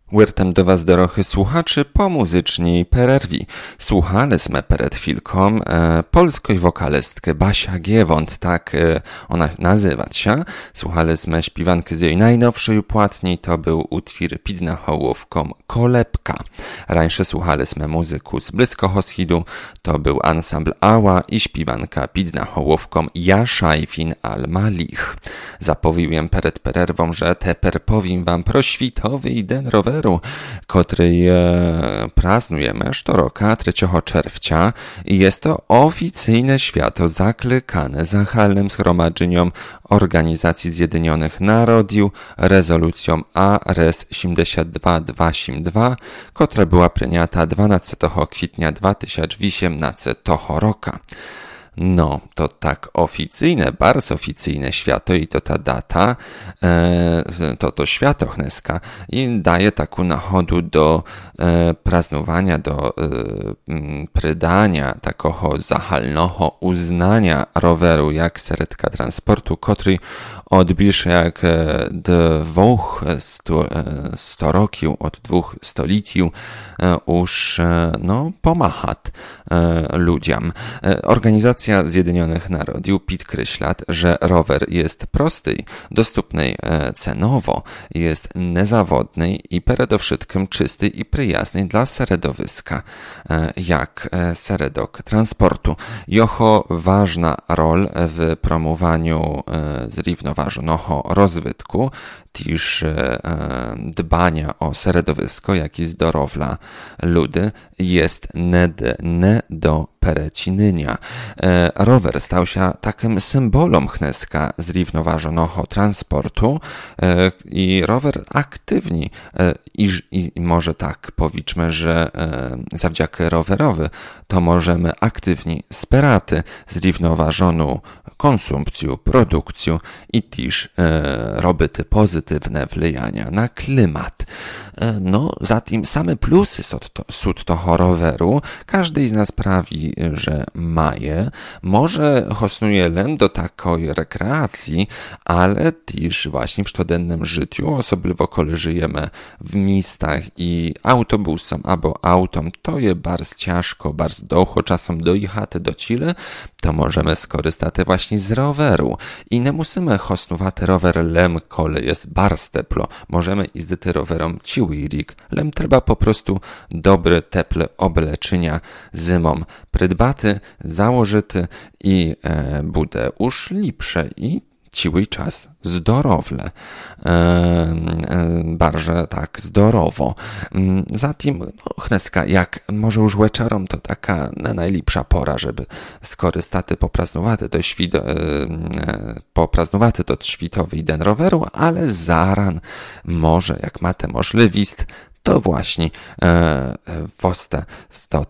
Wyrtem do was, dorochy słuchaczy, po muzycznej pererwi. Słuchali sme przed chwilką polskiej wokalistkę Basia Giewont, tak ona nazywa się. Słuchali sme śpiewankę z jej najnowszej płatni, to był utwór pod nahołówką Kolebka. Rańsze słuchali sme muzyku z Bliskohoskidu, to był ansambl Ała i śpiewanka pod nahołówką Ja Szajfin al-Malich. Zapowiłem przed pererwą, że teper powiem wam pro świtowy den roweru, który praznujemy sztoroka 3 czerwca i jest to oficyjne święto zaklykane zachalnym zgromadzeniem Organizacji Zjednoczonych Narodów rezolucją ARES 72282, która była przyjęta 12 kwietnia 2018 roku. No, to tak oficyjne, bardzo oficyjne święto i to ta data, to święto chneska i daje taką nachodu do praznowania, do przydania takiego zachalnego uznania roweru jak środka transportu, który od bliżej jak 200 roków, od 2 stoleciów już pomacha ludziom. Organizacja Zjednoczonych Narodów podkreśla, że rower jest prosty, dostępny cenowo, jest niezawodny i przede wszystkim czysty i przyjazny dla środowiska, jak środek transportu. Jeho ważna rola w promowaniu zrównoważonego rozwitku, też dbania o środowisko, jak i zdrowia ludzi jest nie do perecinienia. Rower stał się takim symbolem chneska zrównoważonego transportu i rower aktywni i może tak powiedzmy, że zawdzięki rowerowi to możemy aktywni wspierać zrównoważoną konsumpcję, produkcję i też robić pozytywne wpływania na klimat. No, zatem same plusy są toho roweru. Każdy z nas prawi, że ma je. Może hosnuje len do takiej rekreacji, ale też właśnie w codziennym życiu, osobliwo kiedy żyjemy w miastach i autobusem albo autom, to je bardzo ciężko, bardzo długo czasem dojechać do Chile, to możemy skorzystać właśnie z roweru. I nie musimy hosnować rower lem, kole jest bardzo teplo. Możemy jeździć rowerem ciły rik. Lem trzeba po prostu dobre, teple obleczenia zimą przydbaty, założyty i bude już lepsze i ciły czas zdrowle. Bardzo tak zdrowo. Zatem chneska, jak może już wieczorem, to taka najlepsza pora, żeby skorzystać, popraznować to świtowy den roweru, ale zaran może, jak macie możliwość, to właśnie woste